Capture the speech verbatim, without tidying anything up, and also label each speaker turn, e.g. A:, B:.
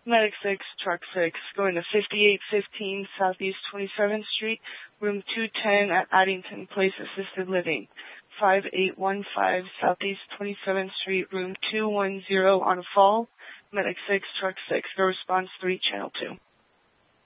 A: Medic six, Truck six, going to fifty-eight fifteen Southeast twenty-seventh Street, room two ten at Addington Place Assisted Living. five eight one five Southeast twenty-seventh Street, room two one zero on a fall. Medic six, Truck six, go response three, channel two.